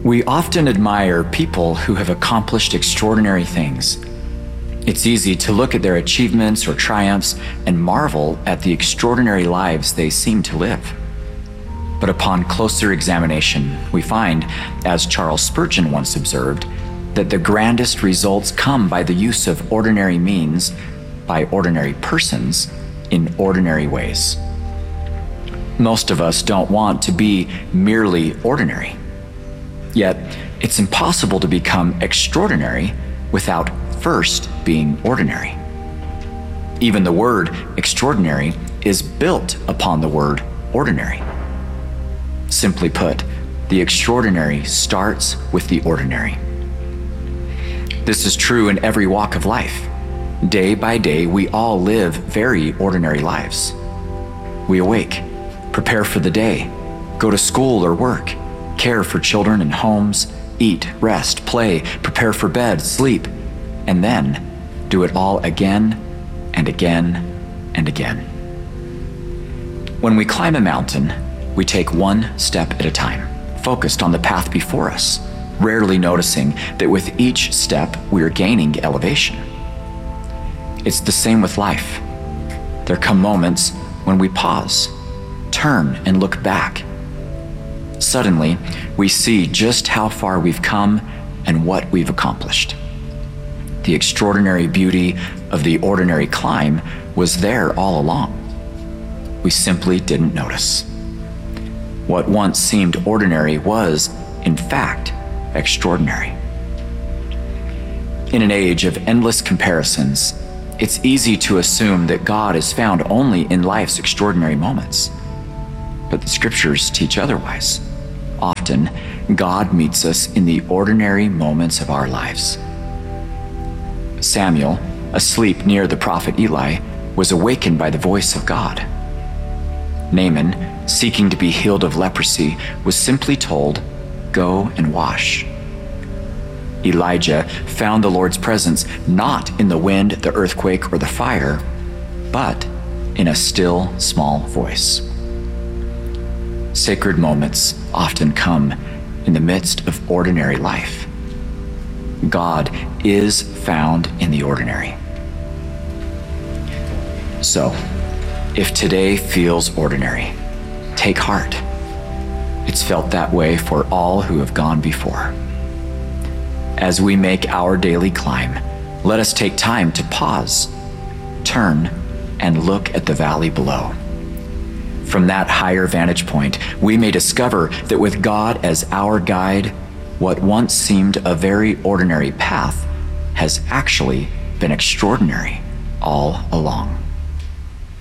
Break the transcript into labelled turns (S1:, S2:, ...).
S1: We often admire people who have accomplished extraordinary things. It's easy to look at their achievements or triumphs and marvel at the extraordinary lives they seem to live. But upon closer examination, we find, as Charles Spurgeon once observed, that the grandest results come by the use of ordinary means, by ordinary persons, in ordinary ways. Most of us don't want to be merely ordinary. Yet, it's impossible to become extraordinary without first being ordinary. Even the word extraordinary is built upon the word ordinary. Simply put, the extraordinary starts with the ordinary. This is true in every walk of life. Day by day, we all live very ordinary lives. We awake, prepare for the day, go to school or work, care for children and homes, eat, rest, play, prepare for bed, sleep, and then do it all again and again and again. When we climb a mountain, we take one step at a time, focused on the path before us, rarely noticing that with each step we are gaining elevation. It's the same with life. There come moments when we pause, turn, and look back. Suddenly, we see just how far we've come and what we've accomplished. The extraordinary beauty of the ordinary climb was there all along. We simply didn't notice. What once seemed ordinary was, in fact, extraordinary. In an age of endless comparisons, it's easy to assume that God is found only in life's extraordinary moments. But the scriptures teach otherwise. Often, God meets us in the ordinary moments of our lives. Samuel, asleep near the prophet Eli, was awakened by the voice of God. Naaman, seeking to be healed of leprosy, was simply told, "Go and wash." Elijah found the Lord's presence not in the wind, the earthquake, or the fire, but in a still, small voice. Sacred moments often come in the midst of ordinary life. God is found in the ordinary. So, if today feels ordinary, take heart. It's felt that way for all who have gone before. As we make our daily climb, let us take time to pause, turn, and look at the valley below. From that higher vantage point, we may discover that with God as our guide, what once seemed a very ordinary path has actually been extraordinary all along.